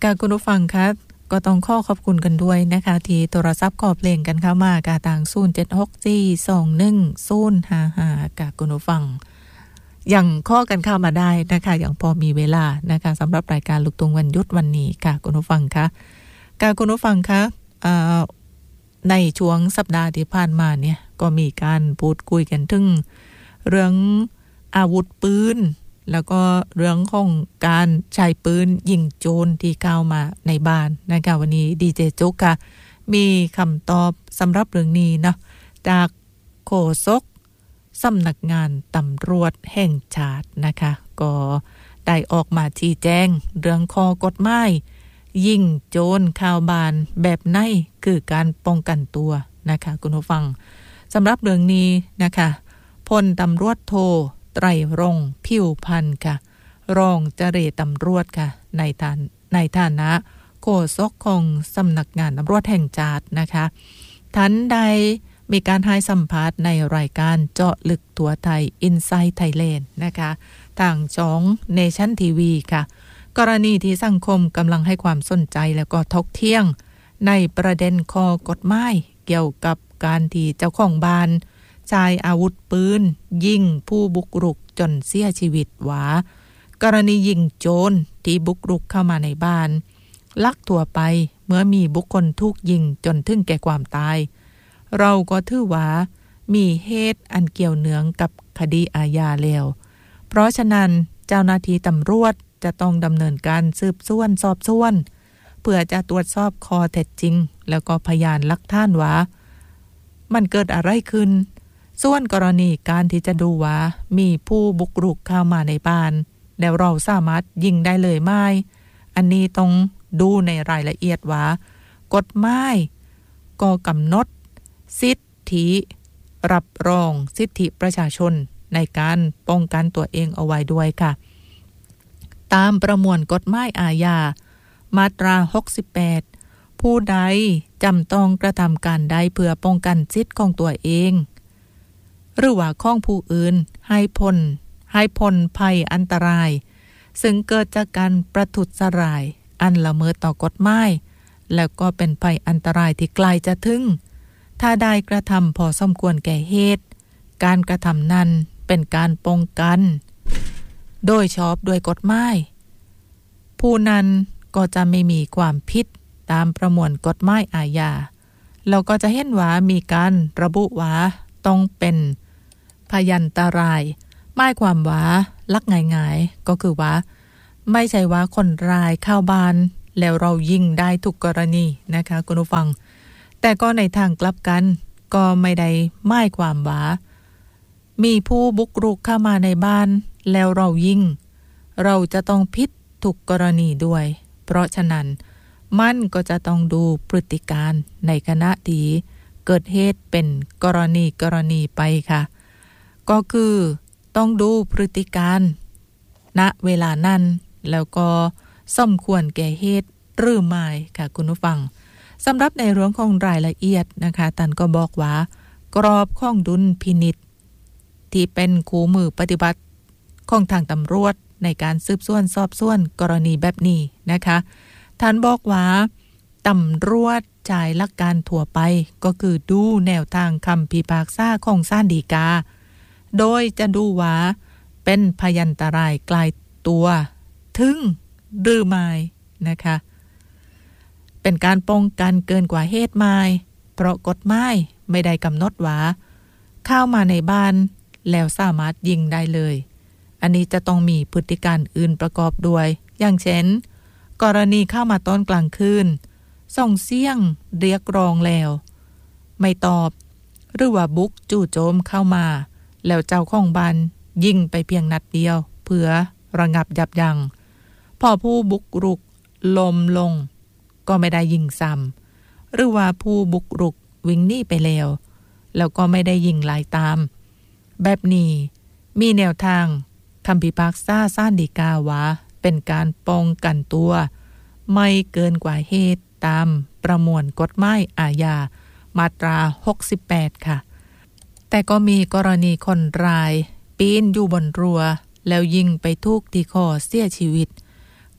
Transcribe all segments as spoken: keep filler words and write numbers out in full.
ค่ะคุณผู้ฟังคะก็ต้องขอขอบคุณกันด้วยนะคะที่โทรศัพท์ขอเพลงกันเข้ามากาต่างศูนย์ เจ็ด หก สี่ สอง หนึ่ง ศูนย์ ห้า ห้าค่ะคุณผู้ฟังยังข้อกันเข้ามาได้นะคะอย่างพอมีเวลานะคะสำหรับรายการลูกทุ่งวันหยุดวันนี้ค่ะคุณผู้ฟังคะค่ะคุณผู้ฟังคะในช่วงสัปดาห์ที่ผ่านมาเนี่ยก็มีการพูดคุยกันถึงเรื่องอาวุธปืนแล้วก็เรื่องของการใช้ปืนยิงโจรที่เข้ามาในบ้านนะคะวันนี้ดีเจจุกค่ะมีคำตอบสำหรับเรื่องนี้เนาะจากโฆษกสำนักงานตำรวจแห่งชาตินะคะก็ได้ออกมาชี้แจงเรื่องข้อกฎหมายยิงโจรเข้าบ้านแบบไหนคือการป้องกันตัวนะคะคุณผู้ฟังสำหรับเรื่องนี้นะคะพลตำรวจโทไตรรงค์ผิวพันธ์ค่ะรองเจรตำรวจค่ะในฐานในฐานะโฆษกของสำนักงานตำรวจแห่งชาตินะคะท่านใดมีการให้สัมภาษณ์ในรายการเจาะลึกตัวไทย Inside Thailand นะคะทางช่อง Nation ที วี ค่ะกรณีที่สังคมกำลังให้ความสนใจแล้วก็ทกเที่ยงในประเด็นข้อกฎหมายเกี่ยวกับการที่เจ้าของบ้านใช้อาวุธปืนยิงผู้บุกรุกจนเสียชีวิตหวากรณียิงโจรที่บุกรุกเข้ามาในบ้านลักตัวไปเมื่อมีบุคคลถูกยิงจนถึงแก่ความตายเราก็ถือว่ามีเหตุอันเกี่ยวเนื่องกับคดีอาญาแล้วเพราะฉะนั้นเจ้าหน้าที่ตำรวจจะต้องดำเนินการสืบสวนสอบสวนเพื่อจะตรวจสอบข้อเท็จจริงแล้วก็พยานหลักฐานว่ามันเกิดอะไรขึ้นส่วนกรณีการที่จะดูว่ามีผู้บุกรุกเข้ามาในบ้านแล้วเราสามารถยิงได้เลยไหมอันนี้ต้องดูในรายละเอียดว่ากฎหมายก็กำหนดสิทธิรับรองสิทธิประชาชนในการป้องกันตัวเองเอาไว้ด้วยค่ะตามประมวลกฎหมายอาญามาตราหกสิบแปดผู้ใดจำต้องกระทำการใดเพื่อป้องกันสิทธิของตัวเองหรือว่าของผู้อื่นให้พ้นให้พ้นภัยอันตรายซึ่งเกิดจากการประทุษร้ายอันละเมิดต่อกฎหมายแล้วก็เป็นภัยอันตรายที่ไกลจะถึงถ้าได้กระทำพอสมควรแก่เหตุการกระทำนั้นเป็นการป้องกันโดยชอบด้วยกฎหมายผู้นั้นก็จะไม่มีความผิดตามประมวลกฎหมายอาญาเราก็จะเห็นว่ามีการระบุว่าต้องเป็นพยันตรายหมายความว่าลักง่ายๆก็คือว่าไม่ใช่ว่าคนร้ายเข้าบ้านแล้วเรายิงได้ทุกกรณีนะคะคุณผู้ฟังแต่ก็ในทางกลับกันก็ไม่ได้หมายความว่ามีผู้บุกรุกเข้ามาในบ้านแล้วเรายิงเราจะต้องผิดทุกกรณีด้วยเพราะฉะนั้นมันก็จะต้องดูพฤติการในขณะที่เกิดเหตุเป็นกรณีกรณีไปค่ะก็คือต้องดูพฤติการณเวลานั้นแล้วก็สมควรแก่เหตุหรือไม่ค่ะคุณผู้ฟังสำหรับในเรื่องของรายละเอียดนะคะท่านก็บอกว่ากรอบของดุลพินิจที่เป็นคู่มือปฏิบัติของทางตำรวจในการสืบสวนสอบสวนกรณีแบบนี้นะคะท่านบอกว่าตำรวจจ่ายหลักการทั่วไปก็คือดูแนวทางคำพิพากษาของศาลฎีกาโดยจะดูว่าเป็นพยันตรายไกลตัวถึงหรือไม่นะคะเป็นการป้องกันเกินกว่าเหตุไม่เพราะกฎหมายไม่ได้กำหนดว่าเข้ามาในบ้านแล้วสามารถยิงได้เลยอันนี้จะต้องมีพฤติการอื่นประกอบด้วยอย่างเช่นกรณีเข้ามาตอนกลางคืนส่งเสียงเรียกร้องแล้วไม่ตอบหรือว่าบุกจู่โจมเข้ามาแล้วเจ้าของบ้านยิงไปเพียงนัดเดียวเพื่อระงับยับยั้งพอผู้บุกรุกล้มลงก็ไม่ได้ยิงซ้ำหรือว่าผู้บุกรุกวิ่งหนีไปแล้วแล้วก็ไม่ได้ยิงไล่ตามแบบนี้มีแนวทางคำพิพากษาศาลฎีกาว่าเป็นการป้องกันตัวไม่เกินกว่าเหตุตามประมวลกฎหมายอาญามาตราหกสิบแปดค่ะแต่ก็มีกรณีคนร้ายปีนอยู่บนรั้วแล้วยิงไปทุกที่คอเสียชีวิต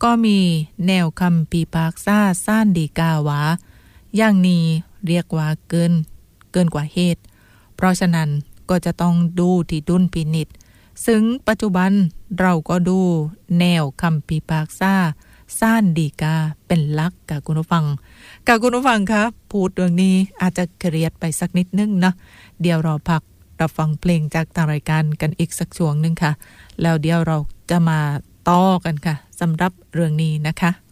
ก็มีแนวคำพิพากษาศาลฎีกาว่าอย่างนี้เรียกว่าเกินเกินกว่าเหตุเพราะฉะนั้นก็จะต้องดูที่ดุลพินิจซึ่งปัจจุบันเราก็ดูแนวคำพิพากษาศาลฎีกาเป็นหลักกับคุณผู้ฟังกับคุณผู้ฟังครับพูดเรื่องนี้อาจจะเครียดไปสักนิดนึงนะเดี๋ยวเราพักรับฟังเพลงจากทางรายการกันอีกสักช่วงนึงค่ะแล้วเดี๋ยวเราจะมาต่อกันค่ะสำหรับเรื่องนี้นะคะ